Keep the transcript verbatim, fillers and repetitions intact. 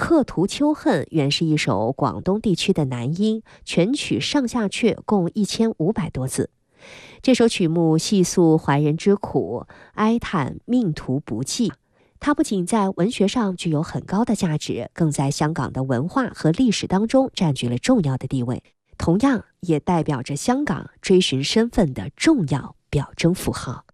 客途秋恨》原是一首广东地区的南音，全曲上下阙共一千五百多字。这首曲目细诉怀人之苦，哀叹命途不济。它不仅在文学上具有很高的价值，更在香港的文化和历史当中占据了重要的地位，同样也代表着香港追寻身份的重要表征符号。